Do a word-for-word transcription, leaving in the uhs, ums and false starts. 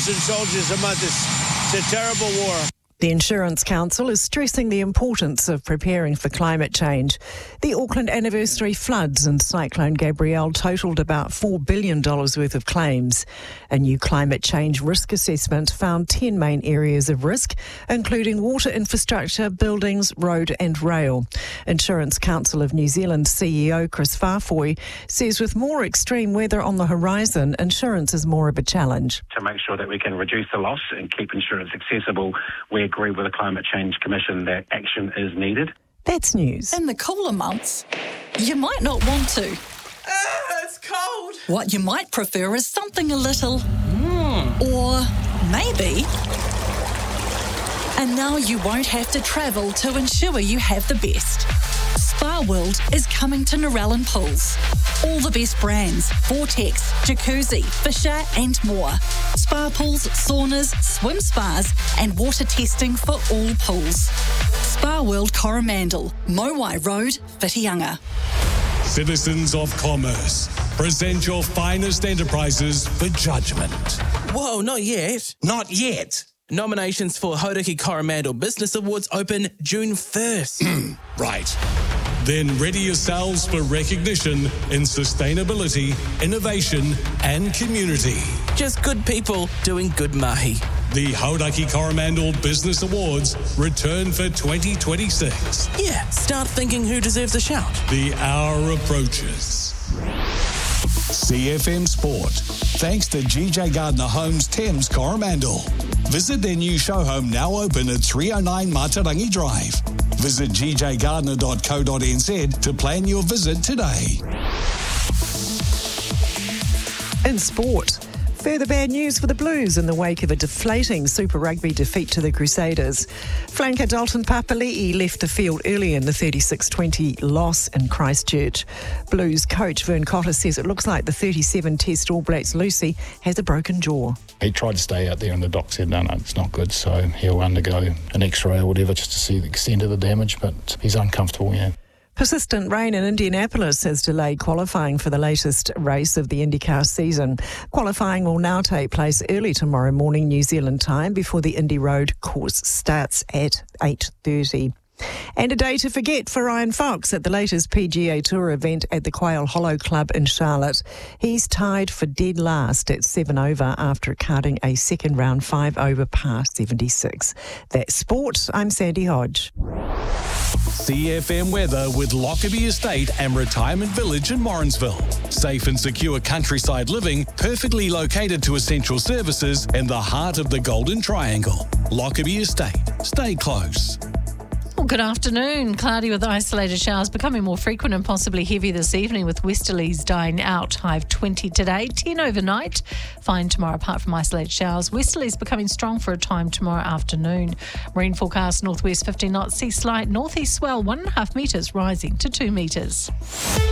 thousand soldiers a month. It's, it's a terrible war. The Insurance Council is stressing the importance of preparing for climate change. The Auckland anniversary floods and Cyclone Gabrielle totalled about four billion dollars worth of claims. A new climate change risk assessment found ten main areas of risk, including water infrastructure, buildings, road and rail. Insurance Council of New Zealand C E O Chris Farfoy says with more extreme weather on the horizon, insurance is more of a challenge. To make sure that we can reduce the loss and keep insurance accessible, we agree with the Climate Change Commission that action is needed. That's news. In the cooler months, you might not want to. Ah, it's cold. What you might prefer is something a little... Mm. Or maybe... And now you won't have to travel to ensure you have the best. Spa World is coming to Narellan Pools. All the best brands, Vortex, Jacuzzi, Fisher and more. Spa pools, saunas, swim spas and water testing for all pools. Spa World Coromandel, Mowai Road, Whitianga. Citizens of Commerce, present your finest enterprises for judgment. Whoa, not yet. Not yet. Nominations for Hauraki Coromandel Business Awards open June first. Right. Then ready yourselves for recognition in sustainability, innovation and community. Just good people doing good mahi. The Hauraki Coromandel Business Awards return for twenty twenty-six. Yeah, start thinking who deserves a shout. The hour approaches. C F M Sport. Thanks to G J Gardner Homes Thames Coromandel. Visit their new show home now open at three oh nine Matarangi Drive. Visit g j gardner dot co dot n z to plan your visit today. In sport, further bad news for the Blues in the wake of a deflating Super Rugby defeat to the Crusaders. Flanker Dalton Papali'i left the field early in the thirty-six twenty loss in Christchurch. Blues coach Vern Cotter says it looks like the thirty-seven Test All Blacks Lucy has a broken jaw. He tried to stay out there and the doc said, no, no, it's not good. So he'll undergo an x-ray or whatever just to see the extent of the damage, but he's uncomfortable, yeah. Persistent rain in Indianapolis has delayed qualifying for the latest race of the IndyCar season. Qualifying will now take place early tomorrow morning New Zealand time before the Indy Road course starts at eight thirty. And a day to forget for Ryan Fox at the latest P G A Tour event at the Quail Hollow Club in Charlotte. He's tied for dead last at seven over after carding a second round five over par seventy-six. That's sport. I'm Sandy Hodge. C F M weather with Lockerbie Estate and Retirement Village in Morrinsville. Safe and secure countryside living, perfectly located to essential services in the heart of the Golden Triangle. Lockerbie Estate. Stay close. Well, good afternoon. Cloudy with isolated showers becoming more frequent and possibly heavy this evening with westerlies dying out. High of twenty today, ten overnight. Fine tomorrow apart from isolated showers. Westerlies becoming strong for a time tomorrow afternoon. Marine forecast northwest fifteen knots, sea slight, northeast swell one and a half metres rising to two metres.